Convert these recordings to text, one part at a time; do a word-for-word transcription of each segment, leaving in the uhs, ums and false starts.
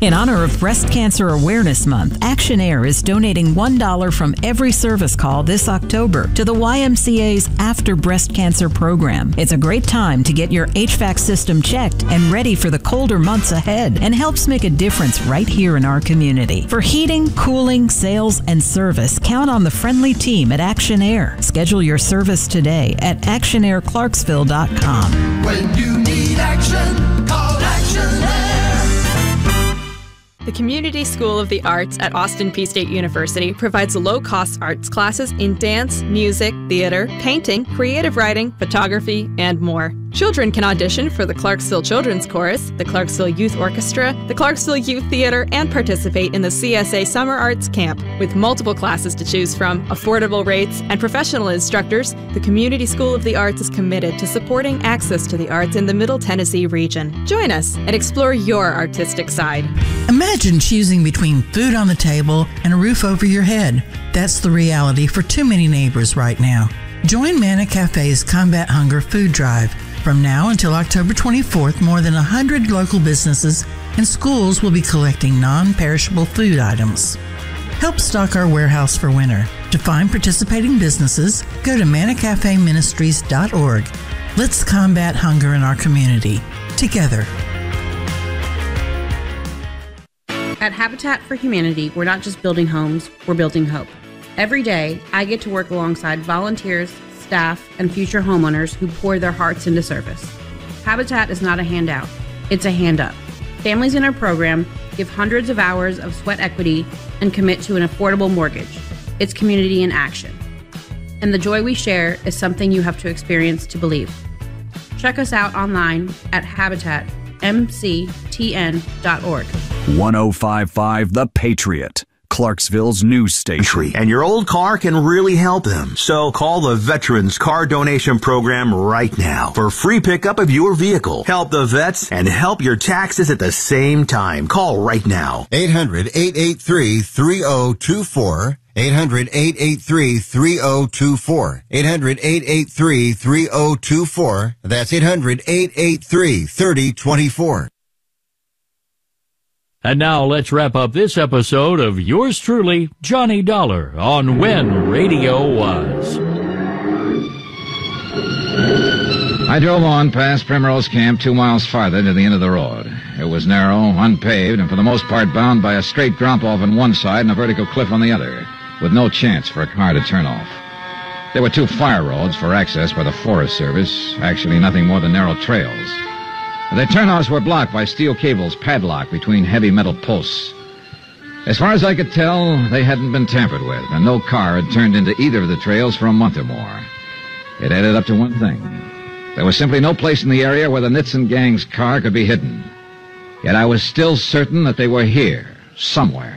In honor of Breast Cancer Awareness Month, ActionAir is donating one dollar from every service call this October to the Y M C A's After Breast Cancer program. It's a great time to get your H V A C system checked and ready for the colder months ahead, and helps make a difference right here in our community. For heating, cooling, sales, and service, count on the friendly team at ActionAir. Schedule your service today at action air clarksville dot com. When you need action, call ActionAir. The Community School of the Arts at Austin Peay State University provides low-cost arts classes in dance, music, theater, painting, creative writing, photography, and more. Children can audition for the Clarksville Children's Chorus, the Clarksville Youth Orchestra, the Clarksville Youth Theater, and participate in the C S A Summer Arts Camp. With multiple classes to choose from, affordable rates, and professional instructors, the Community School of the Arts is committed to supporting access to the arts in the Middle Tennessee region. Join us and explore your artistic side. Imagine choosing between food on the table and a roof over your head. That's the reality for too many neighbors right now. Join Manna Cafe's Combat Hunger Food Drive. From now until October twenty-fourth, more than one hundred local businesses and schools will be collecting non-perishable food items. Help stock our warehouse for winter. To find participating businesses, go to manna cafe ministries dot org. Let's combat hunger in our community. Together. At Habitat for Humanity, we're not just building homes, we're building hope. Every day, I get to work alongside volunteers, staff, and future homeowners who pour their hearts into service. Habitat is not a handout, it's a hand up. Families in our program give hundreds of hours of sweat equity and commit to an affordable mortgage. It's community in action. And the joy we share is something you have to experience to believe. Check us out online at habitat m c t n dot org. one oh five point five The Patriot, Clarksville's news station. And your old car can really help them. So call the Veterans Car Donation Program right now for free pickup of your vehicle. Help the vets and help your taxes at the same time. Call right now. eight hundred, eight eight three, three oh two four. eight hundred, eight eight three, three oh two four. eight hundred, eight eight three, three oh two four. That's eight hundred, eight eight three, three oh two four. And now let's wrap up this episode of yours truly, Johnny Dollar, on When Radio Was. I drove on past Primrose Camp two miles farther to the end of the road. It was narrow, unpaved, and for the most part bound by a straight drop-off on one side and a vertical cliff on the other, with no chance for a car to turn off. There were two fire roads for access by the Forest Service, actually nothing more than narrow trails. The turnoffs were blocked by steel cables padlocked between heavy metal posts. As far as I could tell, they hadn't been tampered with, and no car had turned into either of the trails for a month or more. It added up to one thing. There was simply no place in the area where the Nitson gang's car could be hidden. Yet I was still certain that they were here, somewhere.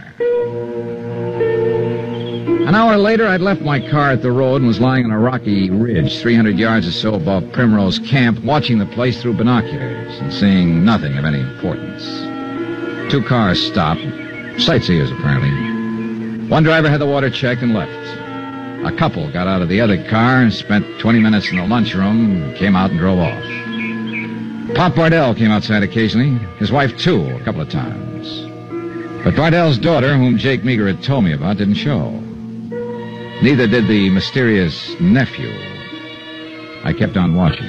An hour later, I'd left my car at the road and was lying on a rocky ridge three hundred yards or so above Primrose Camp, watching the place through binoculars and seeing nothing of any importance. Two cars stopped, sightseers apparently. One driver had the water checked and left. A couple got out of the other car and spent twenty minutes in the lunchroom, came out and drove off. Pop Bardell came outside occasionally, his wife too, a couple of times. But Bardell's daughter, whom Jake Meager had told me about, didn't show. Neither did the mysterious nephew. I kept on watching.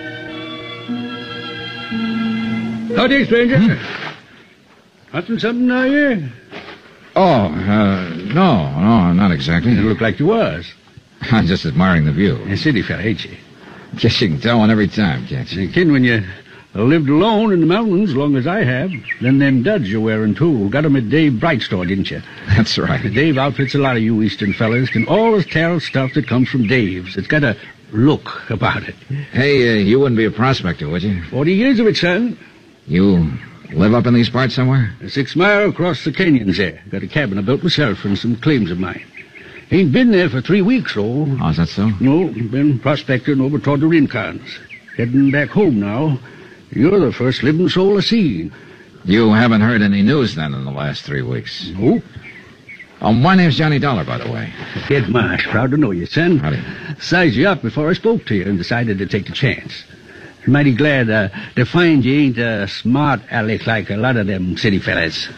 Howdy, stranger. Hmm? Hunting something, are you? Oh, uh, no, no, not exactly. You look like you was. I'm just admiring the view. A city fella, ain't you? Guess you can tell one every time, can't you? You can when you lived alone in the mountains, long as I have. Then them duds you're wearing, too. Got 'em at Dave Bright's store, didn't you? That's right. Dave outfits a lot of you eastern fellas. Can always tell stuff that comes from Dave's. It's got a look about it. Hey, uh, you wouldn't be a prospector, would you? Forty years of it, son. You live up in these parts somewhere? Six mile across the canyons there. Got a cabin I built myself and some claims of mine. Ain't been there for three weeks, though. Oh, is that so? No, been prospecting over toward the Rincons. Heading back home now. You're the first living soul I seen. You haven't heard any news, then, in the last three weeks? No. Oh, my name's Johnny Dollar, by the way. Ed Marsh, proud to know you, son. Howdy. Sized you up before I spoke to you and decided to take the chance. Mighty glad uh, to find you ain't a smart aleck like a lot of them city fellas.